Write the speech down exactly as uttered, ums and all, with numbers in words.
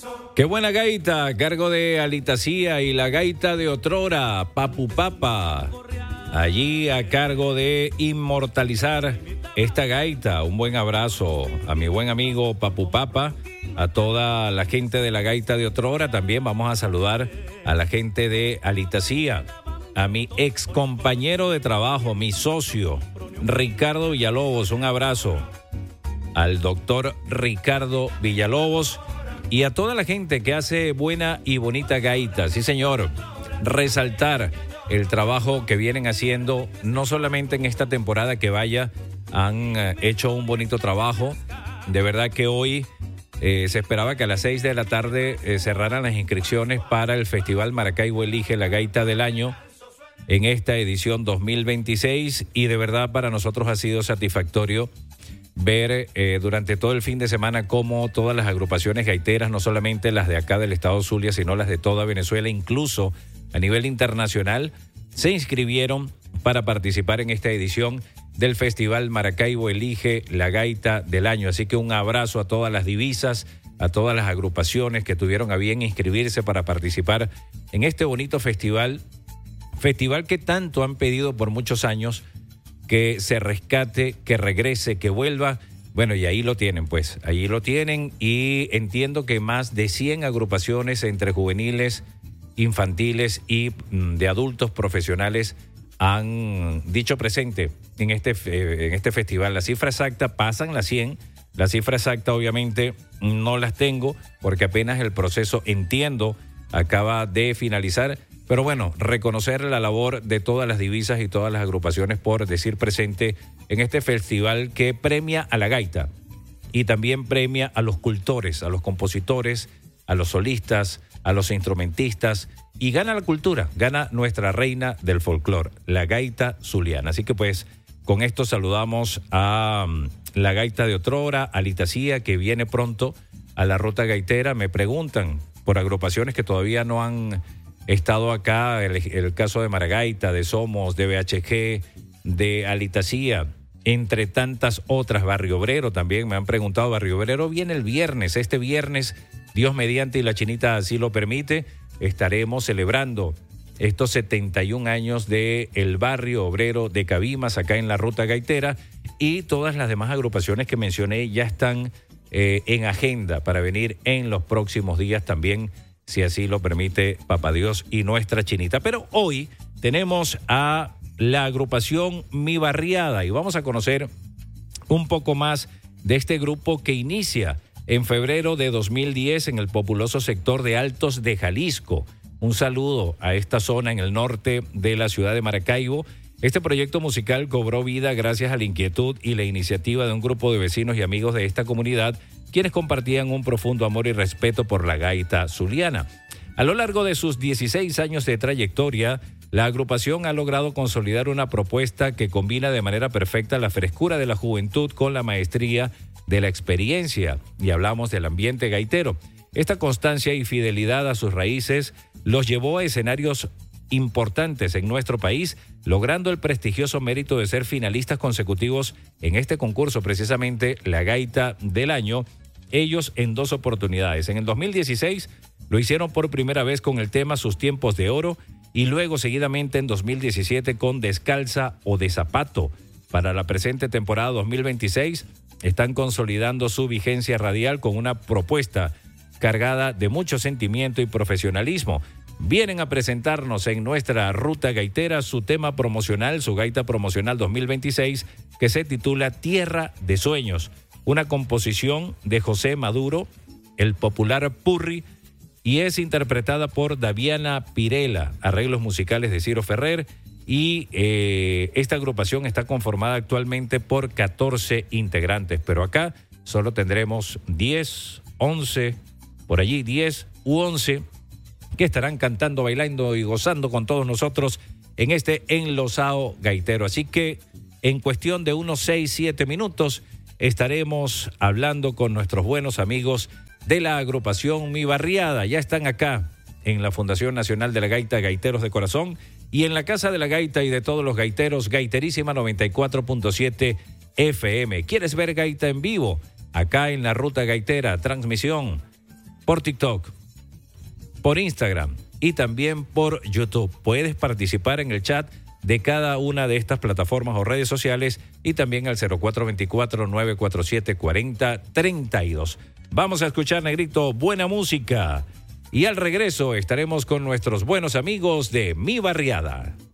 Qué buena gaita, a cargo de Alitacía y la gaita de otrora, Papu Papa. Allí a cargo de inmortalizar esta gaita. Un buen abrazo a mi buen amigo Papu Papa, a toda la gente de la gaita de otrora. También vamos a saludar a la gente de Alitacía, a mi ex compañero de trabajo, mi socio, Ricardo Villalobos. Un abrazo al doctor Ricardo Villalobos y a toda la gente que hace buena y bonita gaita. Sí, señor, resaltar el trabajo que vienen haciendo, no solamente en esta temporada que vaya, han hecho un bonito trabajo. De verdad que hoy eh, se esperaba que a las seis de la tarde eh, cerraran las inscripciones para el Festival Maracaibo Elige la Gaita del Año en esta edición dos mil veintiséis, y de verdad para nosotros ha sido satisfactorio ver eh, durante todo el fin de semana cómo todas las agrupaciones gaiteras, no solamente las de acá del estado Zulia, sino las de toda Venezuela, incluso a nivel internacional, se inscribieron para participar en esta edición del Festival Maracaibo Elige la Gaita del Año. Así que un abrazo a todas las divisas, a todas las agrupaciones que tuvieron a bien inscribirse para participar en este bonito festival, festival que tanto han pedido por muchos años, que se rescate, que regrese, que vuelva. Bueno, y ahí lo tienen, pues, ahí lo tienen, y entiendo que más de cien agrupaciones entre juveniles, infantiles y mm, de adultos profesionales han dicho presente en este, eh, en este festival. La cifra exacta, pasan las cien, la cifra exacta obviamente no las tengo porque apenas el proceso, entiendo, acaba de finalizar. Pero bueno, reconocer la labor de todas las divisas y todas las agrupaciones por decir presente en este festival que premia a la gaita y también premia a los cultores, a los compositores, a los solistas, a los instrumentistas, y gana la cultura, gana nuestra reina del folclore, la gaita zuliana. Así que pues con esto saludamos a um, la gaita de otrora, a Alitacía, que viene pronto a la ruta gaitera. Me preguntan por agrupaciones que todavía no han estado acá, el, el caso de Maragaita, de Somos, de B H G, de Alitacía, entre tantas otras. Barrio Obrero también me han preguntado. Barrio Obrero viene el viernes, este viernes, Dios mediante y la Chinita así lo permite, estaremos celebrando estos setenta y un años de el Barrio Obrero de Cabimas acá en la ruta gaitera, y todas las demás agrupaciones que mencioné ya están eh, en agenda para venir en los próximos días también, si así lo permite Papá Dios y nuestra Chinita. Pero hoy tenemos a la agrupación Mi Barriada y vamos a conocer un poco más de este grupo que inicia en febrero de dos mil diez en el populoso sector de Altos de Jalisco. Un saludo a esta zona en el norte de la ciudad de Maracaibo. Este proyecto musical cobró vida gracias a la inquietud y la iniciativa de un grupo de vecinos y amigos de esta comunidad, quienes compartían un profundo amor y respeto por la gaita zuliana. A lo largo de sus dieciséis años de trayectoria, la agrupación ha logrado consolidar una propuesta que combina de manera perfecta la frescura de la juventud con la maestría de la experiencia, y hablamos del ambiente gaitero. Esta constancia y fidelidad a sus raíces los llevó a escenarios importantes en nuestro país, logrando el prestigioso mérito de ser finalistas consecutivos en este concurso, precisamente la Gaita del Año, ellos en dos oportunidades. En el dos mil dieciséis lo hicieron por primera vez con el tema Sus Tiempos de Oro, y luego seguidamente en dos mil diecisiete con Descalza o de Zapato. Para la presente temporada dos mil veintiséis están consolidando su vigencia radial con una propuesta cargada de mucho sentimiento y profesionalismo. Vienen a presentarnos en nuestra ruta gaitera su tema promocional, su gaita promocional dos mil veintiséis, que se titula Tierra de Sueños, una composición de José Maduro, el popular Purri, y es interpretada por Daviana Pirela, arreglos musicales de Ciro Ferrer, y eh, esta agrupación está conformada actualmente por catorce integrantes, pero acá solo tendremos diez, once, por allí diez u once, que estarán cantando, bailando y gozando con todos nosotros en este enlosado gaitero. Así que en cuestión de unos seis, siete minutos estaremos hablando con nuestros buenos amigos de la agrupación Mi Barriada. Ya están acá en la Fundación Nacional de la Gaita, Gaiteros de Corazón, y en la Casa de la Gaita y de todos los gaiteros, Gaiterísima noventa y cuatro punto siete F M. ¿Quieres ver gaita en vivo? Acá en la Ruta Gaitera, transmisión por TikTok, por Instagram y también por YouTube. Puedes participar en el chat de cada una de estas plataformas o redes sociales y también al cero cuatro dos cuatro, nueve cuatro siete, cuatro cero tres dos. Vamos a escuchar, Negrito, buena música. Y al regreso estaremos con nuestros buenos amigos de Mi Barriada.